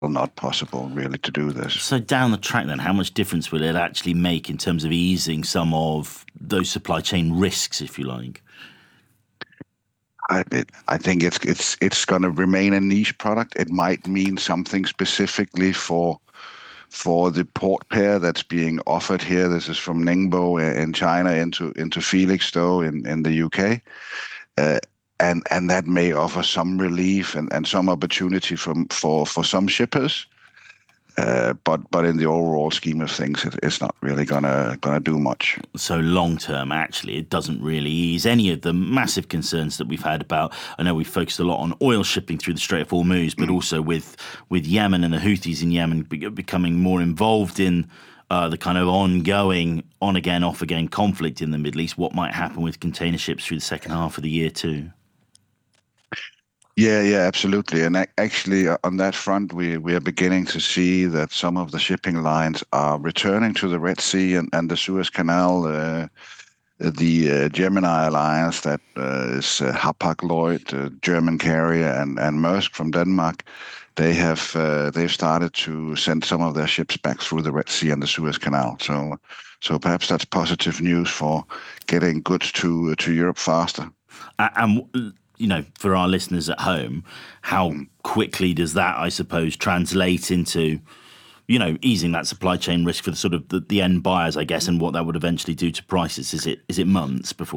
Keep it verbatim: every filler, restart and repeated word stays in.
not possible really to do this. So down the track then, how much difference will it actually make in terms of easing some of those supply chain risks, if you like? I, it, I think it's it's it's going to remain a niche product. It might mean something specifically for for the port pair that's being offered here. This is from Ningbo in China into into Felixstowe in in the U K. Uh, and and that may offer some relief and, and some opportunity from for for some shippers. Uh, but but in the overall scheme of things, it, it's not really gonna gonna do much. So long term, actually, it doesn't really ease any of the massive concerns that we've had about. I know we've focused a lot on oil shipping through the Strait of Hormuz, but also with with Yemen and the Houthis in Yemen be- becoming more involved in uh, the kind of ongoing on again, off again conflict in the Middle East. What might happen with container ships through the second half of the year too? Yeah, yeah, absolutely. And ac- actually, uh, on that front, we we are beginning to see that some of the shipping lines are returning to the Red Sea and, and the Suez Canal. Uh, the uh, Gemini Alliance, that uh, is uh, Hapag-Lloyd, a German carrier, and and Maersk from Denmark. They have uh, they've started to send some of their ships back through the Red Sea and the Suez Canal. So, so perhaps that's positive news for getting goods to to Europe faster. And, you know, for our listeners at home, how Mm. quickly does that, I suppose, translate into, you know, easing that supply chain risk for the sort of the, the end buyers, I guess, and what that would eventually do to prices? Is it is it months before